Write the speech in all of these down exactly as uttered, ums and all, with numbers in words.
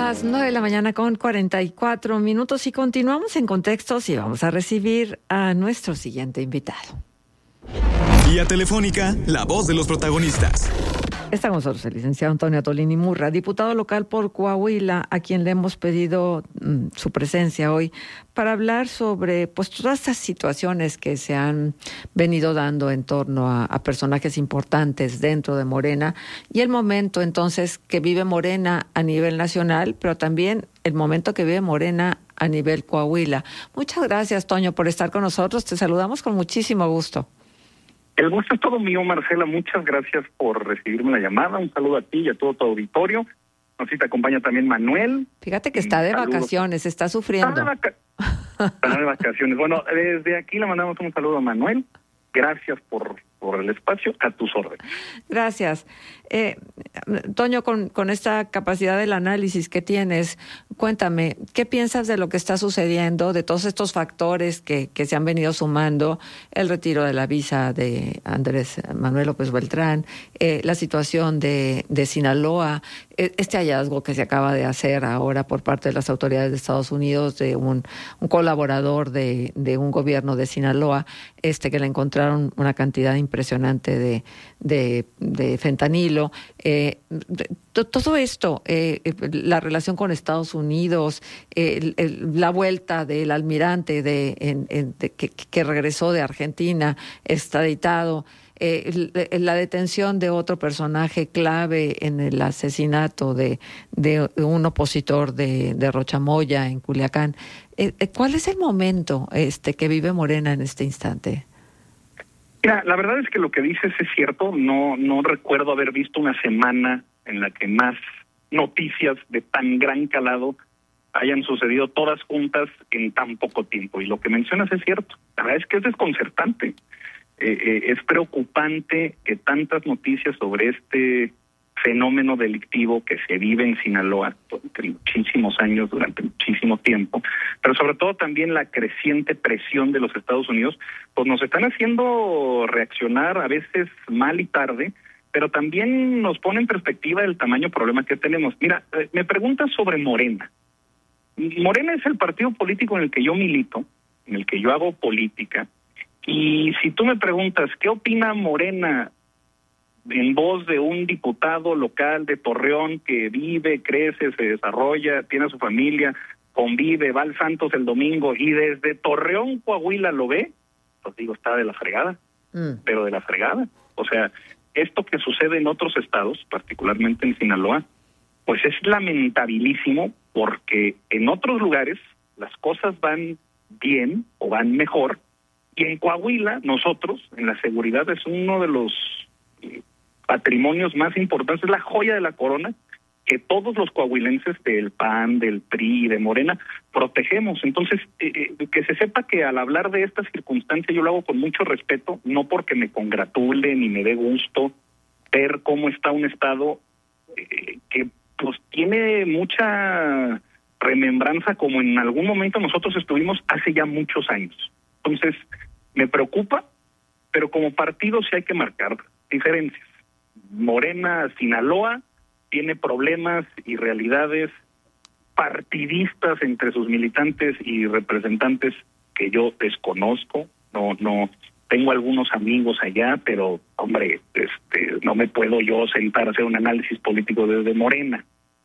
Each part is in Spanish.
las nueve de la mañana con cuarenta y cuatro minutos y continuamos en Contextos y vamos a recibir a nuestro siguiente invitado. Vía telefónica, la voz de los protagonistas. Está con nosotros el licenciado Antonio Tolini Murra, diputado local por Coahuila, a quien le hemos pedido mm, su presencia hoy para hablar sobre pues todas estas situaciones que se han venido dando en torno a, a personajes importantes dentro de Morena y el momento entonces que vive Morena a nivel nacional, pero también el momento que vive Morena a nivel Coahuila. Muchas gracias, Toño, por estar con nosotros. Te saludamos con muchísimo gusto. El gusto es todo mío, Marcela. Muchas gracias por recibirme la llamada. Un saludo a ti y a todo tu auditorio. No sé si te acompaña también Manuel. Fíjate que está de Saludos. Vacaciones, está sufriendo. Está de, vaca... está de vacaciones. Bueno, desde aquí le mandamos un saludo a Manuel. Gracias por, por el espacio, a tus órdenes. Gracias. Eh, Toño, con, con esta capacidad del análisis que tienes, cuéntame, ¿qué piensas de lo que está sucediendo, de todos estos factores que, que se han venido sumando, el retiro de la visa de Andrés Manuel López Beltrán, eh, la situación de, de Sinaloa, eh, este hallazgo que se acaba de hacer ahora por parte de las autoridades de Estados Unidos de un, un colaborador de, de un gobierno de Sinaloa, este que le encontraron una cantidad impresionante de, de, de fentanilo? Eh, todo esto, eh, la relación con Estados Unidos, eh, el, el, la vuelta del almirante de, en, en, de, que, que regresó de Argentina, extraditado, eh, la detención de otro personaje clave en el asesinato de, de un opositor de, de Rochamoya en Culiacán. Eh, ¿Cuál es el momento este que vive Morena en este instante? Mira, la verdad es que lo que dices es cierto. No, no recuerdo haber visto una semana en la que más noticias de tan gran calado hayan sucedido todas juntas en tan poco tiempo. Y lo que mencionas es cierto. La verdad es que es desconcertante. Eh, eh, es preocupante que tantas noticias sobre este fenómeno delictivo que se vive en Sinaloa durante muchísimos años, durante muchísimo tiempo, pero sobre todo también la creciente presión de los Estados Unidos, pues nos están haciendo reaccionar a veces mal y tarde, pero también nos pone en perspectiva el tamaño problema que tenemos. Mira, me preguntas sobre Morena. Morena es el partido político en el que yo milito, en el que yo hago política, y si tú me preguntas, ¿qué opina Morena en voz de un diputado local de Torreón que vive, crece, se desarrolla, tiene a su familia, convive, va al Santos el domingo y desde Torreón, Coahuila lo ve? Pues digo, está de la fregada, mm. pero de la fregada. O sea, esto que sucede en otros estados, particularmente en Sinaloa, pues es lamentabilísimo porque en otros lugares las cosas van bien o van mejor y en Coahuila nosotros, en la seguridad, es uno de los patrimonios más importantes, es la joya de la corona que todos los coahuilenses del P A N, del P R I y de Morena protegemos. Entonces, eh, que se sepa que al hablar de esta circunstancia yo lo hago con mucho respeto, no porque me congratule ni me dé gusto ver cómo está un estado eh, que pues tiene mucha remembranza como en algún momento nosotros estuvimos hace ya muchos años. Entonces, me preocupa, pero como partido sí hay que marcar diferencias. Morena, Sinaloa, tiene problemas y realidades partidistas entre sus militantes y representantes que yo desconozco. No, no tengo algunos amigos allá, pero hombre, este, no me puedo yo sentar a hacer un análisis político desde Morena.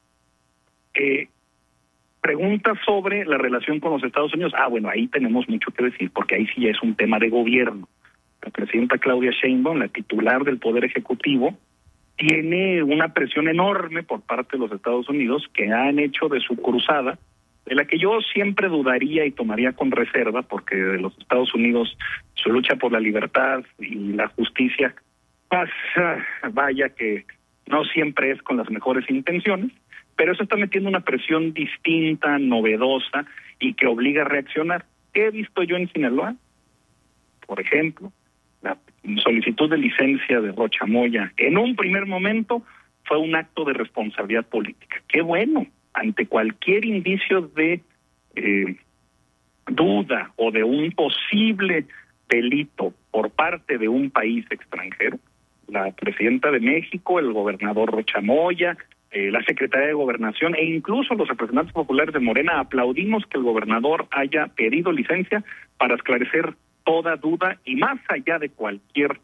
Eh, pregunta sobre la relación con los Estados Unidos. Ah, bueno, ahí tenemos mucho que decir, porque ahí sí ya es un tema de gobierno. La presidenta Claudia Sheinbaum, la titular del Poder Ejecutivo, tiene una presión enorme por parte de los Estados Unidos que han hecho de su cruzada, de la que yo siempre dudaría y tomaría con reserva, porque de los Estados Unidos su lucha por la libertad y la justicia, pues, vaya que no siempre es con las mejores intenciones, pero eso está metiendo una presión distinta, novedosa y que obliga a reaccionar. ¿Qué he visto yo en Sinaloa? Por ejemplo, la solicitud de licencia de Rochamoya en un primer momento fue un acto de responsabilidad política. ¡Qué bueno! Ante cualquier indicio de eh, duda o de un posible delito por parte de un país extranjero, la presidenta de México, el gobernador Rochamoya, eh, la Secretaría de Gobernación e incluso los representantes populares de Morena aplaudimos que el gobernador haya pedido licencia para esclarecer toda duda y más allá de cualquier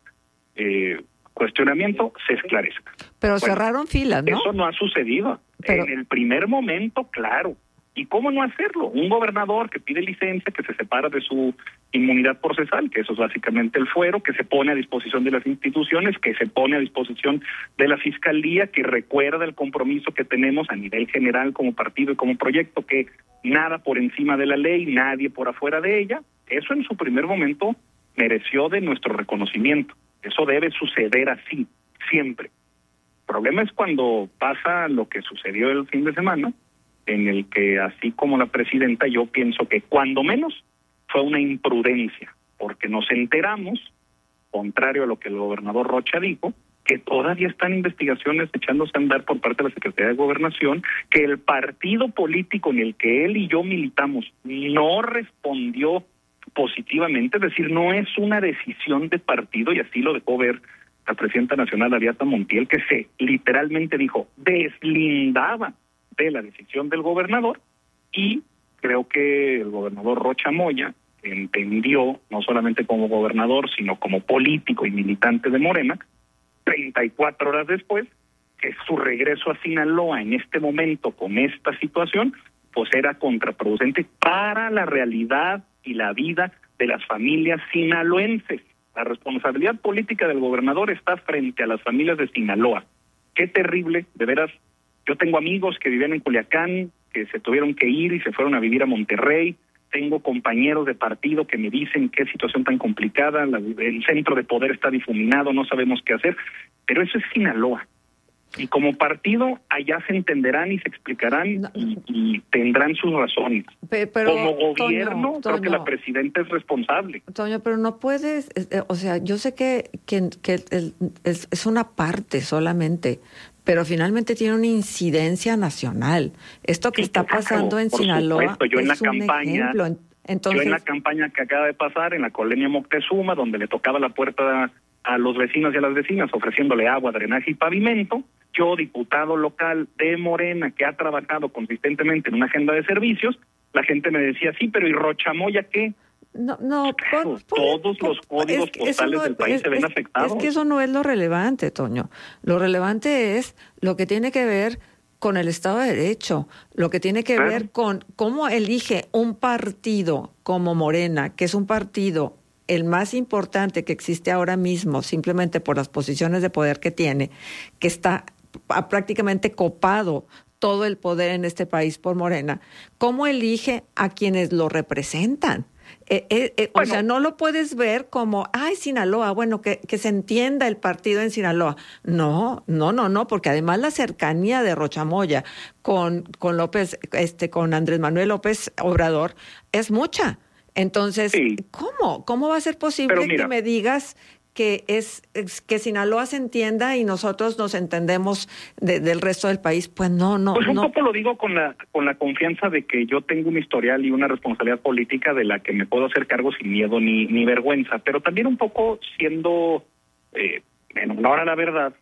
eh, cuestionamiento se esclarezca. Pero bueno, cerraron filas, ¿no? Eso no ha sucedido. Pero... En el primer momento, claro. ¿Y cómo no hacerlo? Un gobernador que pide licencia, que se separa de su inmunidad procesal, que eso es básicamente el fuero, que se pone a disposición de las instituciones, que se pone a disposición de la Fiscalía, que recuerda el compromiso que tenemos a nivel general como partido y como proyecto, que nada por encima de la ley, nadie por afuera de ella. Eso en su primer momento mereció de nuestro reconocimiento. Eso debe suceder así, siempre. El problema es cuando pasa lo que sucedió el fin de semana, en el que, así como la presidenta, yo pienso que cuando menos fue una imprudencia, porque nos enteramos, contrario a lo que el gobernador Rocha dijo, que todavía están investigaciones echándose a andar por parte de la Secretaría de Gobernación, que el partido político en el que él y yo militamos no respondió positivamente, es decir, no es una decisión de partido, y así lo dejó ver la presidenta nacional, Ariadna Montiel, que se literalmente dijo, deslindaba de la decisión del gobernador, y creo que el gobernador Rocha Moya entendió, no solamente como gobernador, sino como político y militante de Morena, treinta y cuatro horas después, que su regreso a Sinaloa en este momento con esta situación, pues era contraproducente para la realidad y la vida de las familias sinaloenses. La responsabilidad política del gobernador está frente a las familias de Sinaloa. Qué terrible, de veras. Yo tengo amigos que vivían en Culiacán, que se tuvieron que ir y se fueron a vivir a Monterrey. Tengo compañeros de partido que me dicen qué situación tan complicada, la, el centro de poder está difuminado, no sabemos qué hacer. Pero eso es Sinaloa. Y como partido, allá se entenderán y se explicarán no. y, y tendrán sus razones. Pero, pero, como gobierno, Toño, creo Toño, que la presidenta es responsable. Toño, pero no puedes, o sea, yo sé que, que, que el, es, es una parte solamente, pero finalmente tiene una incidencia nacional. Esto que sí, está pasando claro, en Sinaloa supuesto. Yo es en la un campaña, ejemplo. Entonces, yo en la campaña que acaba de pasar en la colonia Moctezuma, donde le tocaba la puerta a los vecinos y a las vecinas ofreciéndole agua, drenaje y pavimento, yo, diputado local de Morena, que ha trabajado consistentemente en una agenda de servicios, la gente me decía, sí, pero ¿y Rocha Moya qué? No, no, claro, por, todos por, los códigos es postales no, del país es, se ven es, afectados. Es que eso no es lo relevante, Toño. Lo relevante es lo que tiene que ver con el Estado de Derecho, lo que tiene que claro. ver con cómo elige un partido como Morena, que es un partido el más importante que existe ahora mismo, simplemente por las posiciones de poder que tiene, que está ha prácticamente copado todo el poder en este país por Morena, ¿cómo elige a quienes lo representan? Eh, eh, eh, bueno, o sea, no lo puedes ver como, ay, Sinaloa, bueno, que, que se entienda el partido en Sinaloa. No, no, no, no, porque además la cercanía de Rocha Moya con, con López, este, con Andrés Manuel López Obrador es mucha. Entonces, sí. ¿cómo? ¿Cómo va a ser posible mira, que me digas que es, es que Sinaloa se entienda y nosotros nos entendemos de, del resto del país? Pues no, no. Pues un no. poco lo digo con la con la confianza de que yo tengo un historial y una responsabilidad política de la que me puedo hacer cargo sin miedo ni, ni vergüenza, pero también un poco siendo, eh, en honor a la verdad,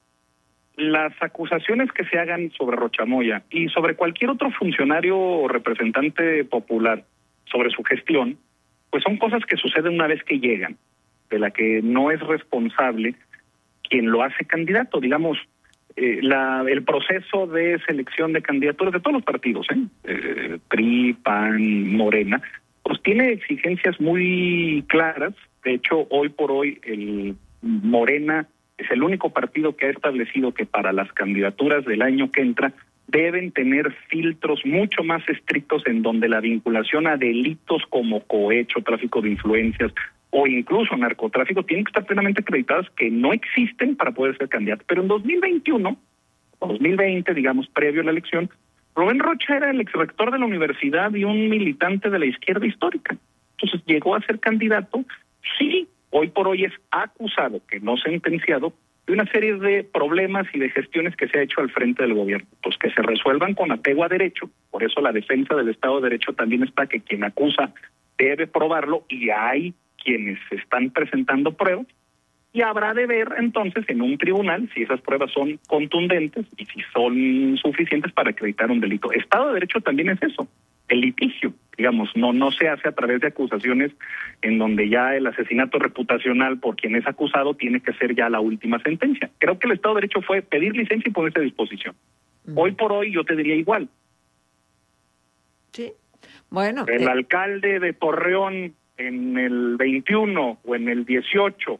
las acusaciones que se hagan sobre Rocha Moya y sobre cualquier otro funcionario o representante popular sobre su gestión, pues son cosas que suceden una vez que llegan, de la que no es responsable quien lo hace candidato. Digamos, eh, la, el proceso de selección de candidaturas de todos los partidos, ¿eh? Eh, P R I, P A N, Morena, pues tiene exigencias muy claras. De hecho, hoy por hoy el Morena es el único partido que ha establecido que para las candidaturas del año que entra deben tener filtros mucho más estrictos en donde la vinculación a delitos como cohecho, tráfico de influencias o incluso narcotráfico tienen que estar plenamente acreditadas, que no existen para poder ser candidato. Pero en dos mil veintiuno, o dos mil veinte, digamos, previo a la elección, Rubén Rocha era el exrector de la universidad y un militante de la izquierda histórica. Entonces llegó a ser candidato, sí, hoy por hoy es acusado, que no sentenciado, de una serie de problemas y de gestiones que se ha hecho al frente del gobierno, pues que se resuelvan con apego a derecho. Por eso la defensa del Estado de Derecho también está, que quien acusa debe probarlo, y hay quienes están presentando pruebas, y habrá de ver entonces en un tribunal si esas pruebas son contundentes y si son suficientes para acreditar un delito. Estado de Derecho también es eso, el litigio, digamos, no no se hace a través de acusaciones en donde ya el asesinato reputacional por quien es acusado tiene que ser ya la última sentencia. Creo que el Estado de Derecho fue pedir licencia y ponerse a disposición. Mm. Hoy por hoy yo te diría igual. Sí, bueno. El eh... alcalde de Torreón en el veintiuno o en el dieciocho,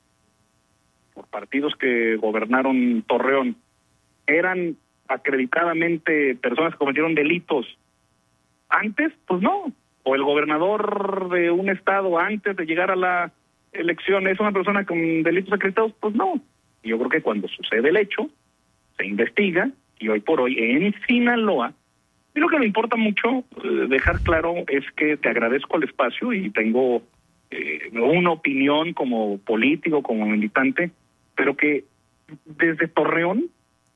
por partidos que gobernaron Torreón, eran acreditadamente personas que cometieron delitos. Antes, pues no. O el gobernador de un estado antes de llegar a la elección es una persona con delitos acreditados, pues no. Y yo creo que cuando sucede el hecho, se investiga, y hoy por hoy en Sinaloa, y lo que me importa mucho eh, dejar claro es que te agradezco el espacio y tengo eh, una opinión como político, como militante, pero que desde Torreón,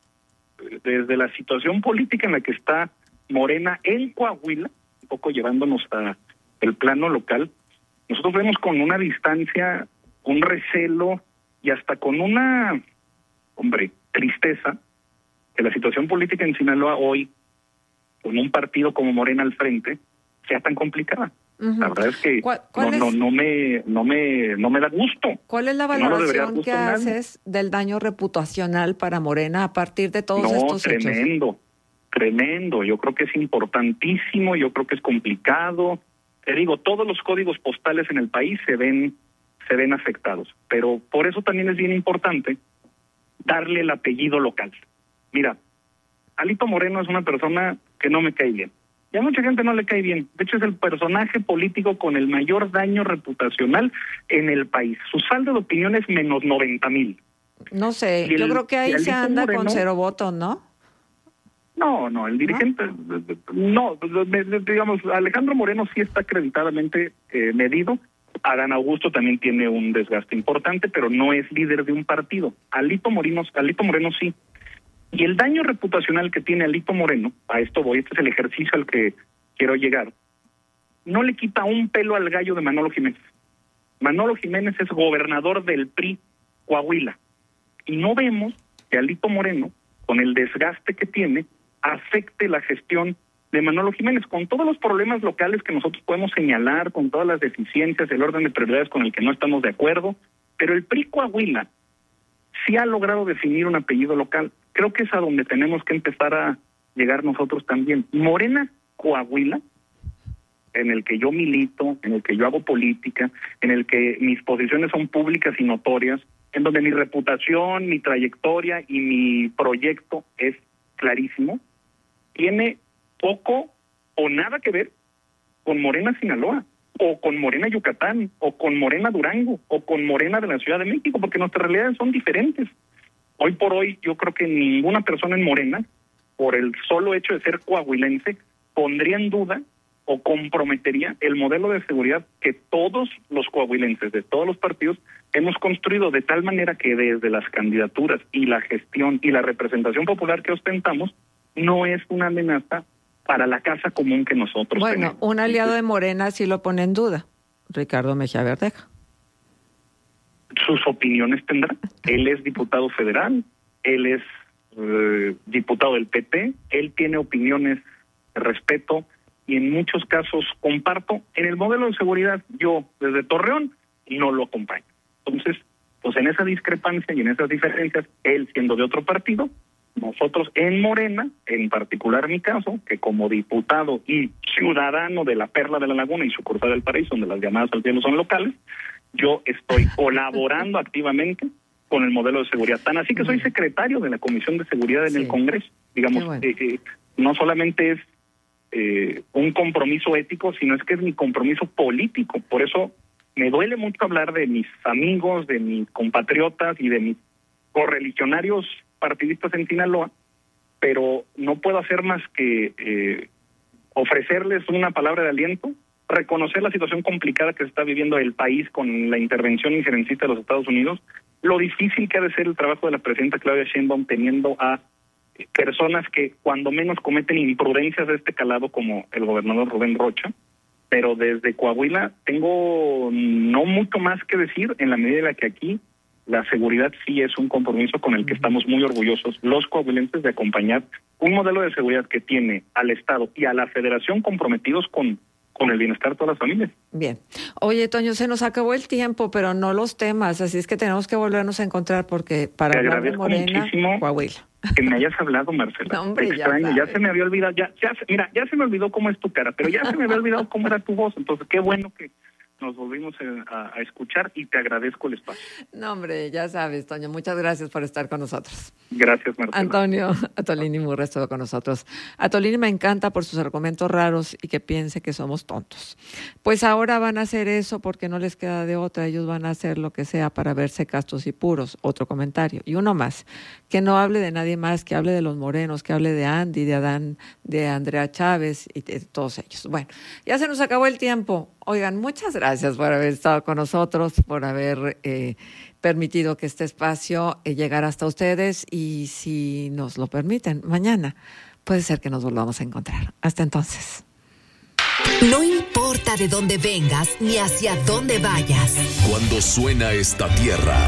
desde la situación política en la que está Morena en Coahuila, un poco llevándonos a el plano local, nosotros vemos con una distancia, un recelo y hasta con una, hombre, tristeza, que la situación política en Sinaloa hoy, con un partido como Morena al frente, sea tan complicada. Uh-huh. La verdad es que ¿Cuál, cuál no, es, no, no me, no me, no me da gusto. ¿Cuál es la valoración no que haces del daño reputacional para Morena a partir de todos no, estos tremendo, hechos? Tremendo, tremendo. Yo creo que es importantísimo, yo creo que es complicado. Te digo, todos los códigos postales en el país se ven, se ven afectados. Pero por eso también es bien importante darle el apellido local. Mira, Alito Moreno es una persona que no me cae bien. Y a mucha gente no le cae bien. De hecho, es el personaje político con el mayor daño reputacional en el país. Su saldo de opinión es menos noventa mil. No sé, el, yo creo que ahí se anda Moreno, con cero votos, ¿no? No, no, el dirigente, no, no digamos, Alejandro Moreno sí está acreditadamente eh, medido. Adán Augusto también tiene un desgaste importante, pero no es líder de un partido. Alito Moreno, Alito Moreno sí. Y el daño reputacional que tiene Alito Moreno, a esto voy, este es el ejercicio al que quiero llegar, no le quita un pelo al gallo de Manolo Jiménez. Manolo Jiménez es gobernador del P R I Coahuila. Y no vemos que Alito Moreno, con el desgaste que tiene, afecte la gestión de Manolo Jiménez, con todos los problemas locales que nosotros podemos señalar, con todas las deficiencias, el orden de prioridades con el que no estamos de acuerdo, pero el P R I Coahuila sí ha logrado definir un apellido local. Creo que es a donde tenemos que empezar a llegar nosotros también. Morena Coahuila, en el que yo milito, en el que yo hago política, en el que mis posiciones son públicas y notorias, en donde mi reputación, mi trayectoria y mi proyecto es clarísimo, tiene poco o nada que ver con Morena Sinaloa, o con Morena Yucatán, o con Morena Durango, o con Morena de la Ciudad de México, porque nuestras realidades son diferentes. Hoy por hoy yo creo que ninguna persona en Morena, por el solo hecho de ser coahuilense, pondría en duda o comprometería el modelo de seguridad que todos los coahuilenses de todos los partidos hemos construido, de tal manera que desde las candidaturas y la gestión y la representación popular que ostentamos, no es una amenaza para la casa común que nosotros bueno, tenemos. Bueno, un aliado de Morena sí lo pone en duda, Ricardo Mejía Verdeja. Sus opiniones tendrá. Él es diputado federal, él es eh, diputado del P T, él tiene opiniones de respeto y en muchos casos comparto. En el modelo de seguridad, yo desde Torreón no lo acompaño. Entonces, pues en esa discrepancia y en esas diferencias, él siendo de otro partido, nosotros en Morena, en particular mi caso, que como diputado y ciudadano de la Perla de la Laguna y sucursal del Paraíso, donde las llamadas al cielo son locales, yo estoy colaborando activamente con el modelo de seguridad. Tan así que soy secretario de la Comisión de Seguridad en sí. el Congreso. Digamos, bueno. eh, eh, no solamente es eh, un compromiso ético, sino es que es mi compromiso político. Por eso me duele mucho hablar de mis amigos, de mis compatriotas y de mis correligionarios partidistas en Sinaloa, pero no puedo hacer más que eh, ofrecerles una palabra de aliento, reconocer la situación complicada que se está viviendo el país con la intervención injerencista de los Estados Unidos, lo difícil que ha de ser el trabajo de la presidenta Claudia Sheinbaum teniendo a personas que cuando menos cometen imprudencias de este calado como el gobernador Rubén Rocha, pero desde Coahuila tengo no mucho más que decir en la medida en la que aquí la seguridad sí es un compromiso con el que estamos muy orgullosos los coahuilenses de acompañar un modelo de seguridad que tiene al Estado y a la Federación comprometidos con, con el bienestar de todas las familias. Bien. Oye, Toño, se nos acabó el tiempo, pero no los temas, así es que tenemos que volvernos a encontrar porque para Te hablar de agradezco Morena, muchísimo Coahuila. Que me hayas hablado, Marcela. No, hombre, Te extraño, ya ya, se me había olvidado, ya, ya, mira, ya se me olvidó cómo es tu cara, pero ya se me había olvidado cómo era tu voz, entonces qué bueno que nos volvimos a, a escuchar y te agradezco el espacio. No, hombre, ya sabes, Toño, muchas gracias por estar con nosotros. Gracias, Marcela. Antonio Atolini Murra estuvo con nosotros. Atolini me encanta por sus argumentos raros y que piense que somos tontos. Pues ahora van a hacer eso porque no les queda de otra. Ellos van a hacer lo que sea para verse castos y puros. Otro comentario. Y uno más. Que no hable de nadie más, que hable de los morenos, que hable de Andy, de Adán, de Andrea Chávez y de todos ellos. Bueno, ya se nos acabó el tiempo. Oigan, muchas gracias por haber estado con nosotros, por haber eh, permitido que este espacio eh, llegara hasta ustedes y si nos lo permiten, mañana puede ser que nos volvamos a encontrar. Hasta entonces. No importa de dónde vengas ni hacia dónde vayas. Cuando suena esta tierra,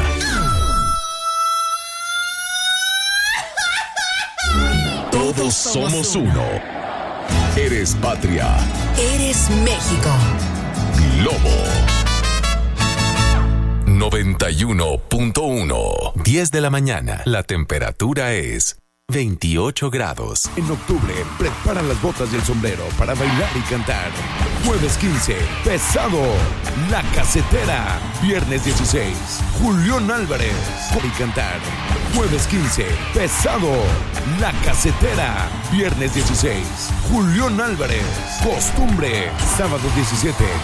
todos somos uno. Eres patria. Eres México. Lobo noventa y uno punto uno. diez de la mañana. La temperatura es veintiocho grados. En octubre, prepara las botas y el sombrero para bailar y cantar. Jueves quince, Pesado, La Casetera. Viernes dieciséis, Julián Álvarez, y cantar. Jueves quince, Pesado, La Casetera. Viernes dieciséis, Julián Álvarez, Costumbre. Sábado diecisiete,